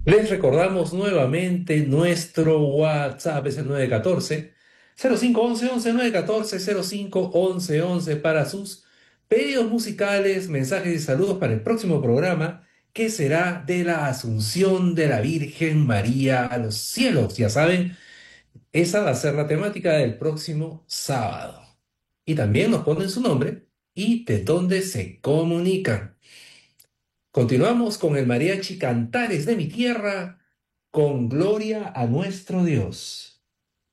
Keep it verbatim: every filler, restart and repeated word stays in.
Les recordamos nuevamente nuestro WhatsApp, es el nueve uno cuatro, cero cinco uno uno, once, nueve uno cuatro, cero cinco once once para sus pedidos musicales, mensajes y saludos para el próximo programa, que será de la Asunción de la Virgen María a los cielos. Ya saben, esa va a ser la temática del próximo sábado. Y también nos ponen su nombre y de dónde se comunican. Continuamos con el mariachi Cantares de mi Tierra, con gloria a nuestro Dios.